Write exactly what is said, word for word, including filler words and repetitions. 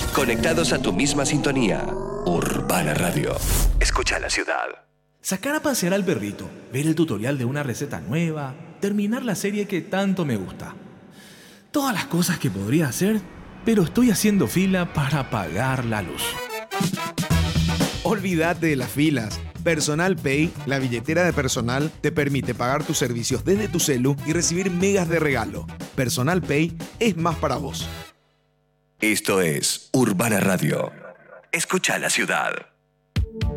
Conectados a tu misma sintonía. Urbana Radio. Escucha la ciudad. Sacar a pasear al perrito, ver el tutorial de una receta nueva, terminar la serie que tanto me gusta. Todas las cosas que podría hacer, pero estoy haciendo fila para pagar la luz. Olvídate de las filas. Personal Pay, la billetera de personal, te permite pagar tus servicios desde tu celu y recibir megas de regalo. Personal Pay es más para vos. Esto es Urbana Radio. Escucha la ciudad.